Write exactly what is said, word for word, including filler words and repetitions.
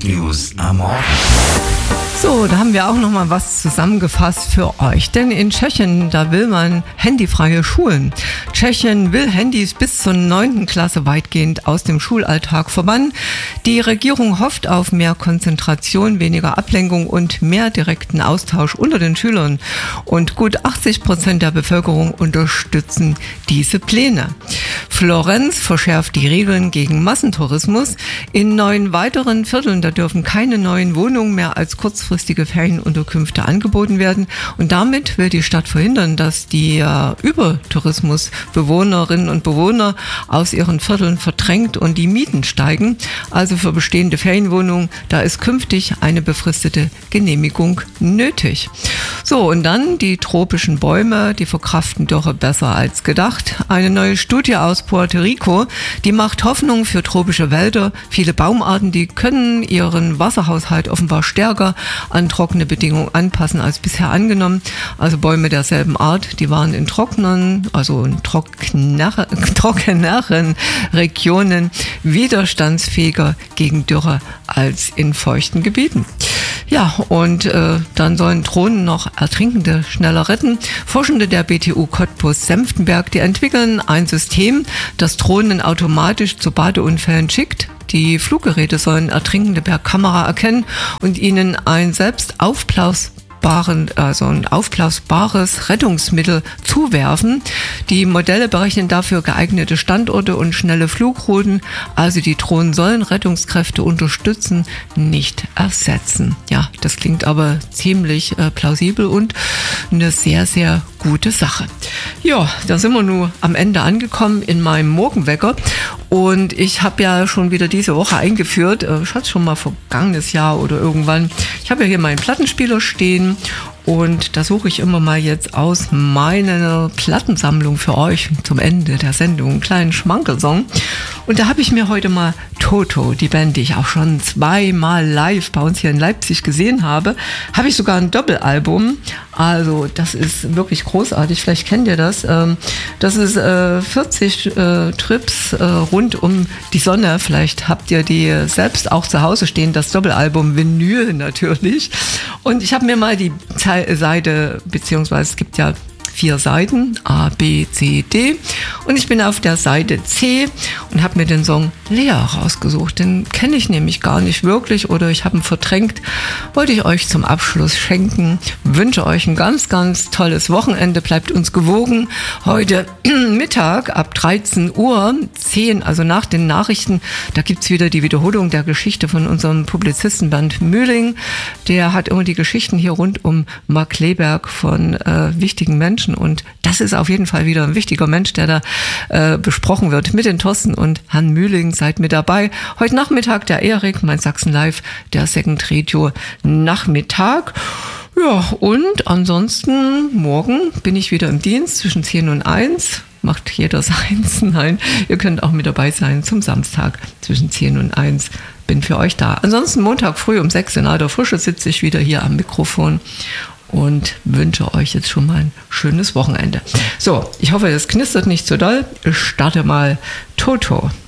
News am Morgen. So, da haben wir auch noch mal was zusammengefasst für euch. Denn in Tschechien, da will man handyfreie Schulen. Tschechien will Handys bis zur neunten Klasse weitgehend aus dem Schulalltag verbannen. Die Regierung hofft auf mehr Konzentration, weniger Ablenkung und mehr direkten Austausch unter den Schülern. Und gut achtzig Prozent der Bevölkerung unterstützen diese Pläne. Florenz verschärft die Regeln gegen Massentourismus. In neun weiteren Vierteln, da dürfen keine neuen Wohnungen mehr als kurzfristige Ferienunterkünfte angeboten werden. Und damit will die Stadt verhindern, dass die äh, Übertourismusbewohnerinnen und Bewohner aus ihren Vierteln verdrängt und die Mieten steigen. Also für bestehende Ferienwohnungen, da ist künftig eine befristete Genehmigung nötig. So, und dann die tropischen Bäume, die verkraften Dürre besser als gedacht. Eine neue Studie aus Puerto Rico, die macht Hoffnung für tropische Wälder. Viele Baumarten, die können ihren Wasserhaushalt offenbar stärker an trockene Bedingungen anpassen als bisher angenommen. Also Bäume derselben Art, die waren in trockenen, also in trockener, trockeneren Regionen widerstandsfähiger gegen Dürre als in feuchten Gebieten. Ja, und äh, dann sollen Drohnen noch Ertrinkende schneller retten. Forschende der B T U Cottbus-Senftenberg, die entwickeln ein System, das Drohnen automatisch zu Badeunfällen schickt. Die Fluggeräte sollen Ertrinkende per Kamera erkennen und ihnen ein selbst aufblasbares also ein aufblasbares Rettungsmittel zuwerfen. Die Modelle berechnen dafür geeignete Standorte und schnelle Flugrouten. Also die Drohnen sollen Rettungskräfte unterstützen, nicht ersetzen. Ja, das klingt aber ziemlich äh, plausibel und eine sehr, sehr gute Sache. Ja, da sind wir nun am Ende angekommen in meinem Morgenwecker. Und ich habe ja schon wieder diese Woche eingeführt, äh, ich hatte es schon mal vergangenes Jahr oder irgendwann. Ich habe ja hier meinen Plattenspieler stehen und da suche ich immer mal jetzt aus meiner Plattensammlung für euch zum Ende der Sendung einen kleinen Schmankelsong. Und da habe ich mir heute mal Toto, die Band, die ich auch schon zweimal live bei uns hier in Leipzig gesehen habe, habe ich sogar ein Doppelalbum. Also das ist wirklich großartig, vielleicht kennt ihr das. Das ist vierzig Trips rund um die Sonne. Vielleicht habt ihr die selbst auch zu Hause stehen, das Doppelalbum Vinyl natürlich. Und ich habe mir mal die Seite, beziehungsweise es gibt ja vier Seiten, A, B, C, D. Und ich bin auf der Seite C und habe mir den Song Lea rausgesucht. Den kenne ich nämlich gar nicht wirklich oder ich habe ihn verdrängt. Wollte ich euch zum Abschluss schenken. Wünsche euch ein ganz, ganz tolles Wochenende. Bleibt uns gewogen. Heute Mittag ab dreizehn Uhr zehn, also nach den Nachrichten, da gibt's wieder die Wiederholung der Geschichte von unserem Publizisten Bernd Mühling. Der hat immer die Geschichten hier rund um Mark Kleberg von äh, wichtigen Menschen. Und das ist auf jeden Fall wieder ein wichtiger Mensch, der da äh, besprochen wird mit den Thorsten und Herrn Mühling. Seid mit dabei. Heute Nachmittag der Erik, mein Sachsen Live, der Second Radio Nachmittag. Ja, und ansonsten morgen bin ich wieder im Dienst zwischen zehn und eins. Macht jeder seins. Nein, ihr könnt auch mit dabei sein zum Samstag zwischen zehn und eins. Bin für euch da. Ansonsten Montag früh um sechs in alter Frische sitze ich wieder hier am Mikrofon und wünsche euch jetzt schon mal ein schönes Wochenende. So, ich hoffe, es knistert nicht so doll. Ich starte mal Toto.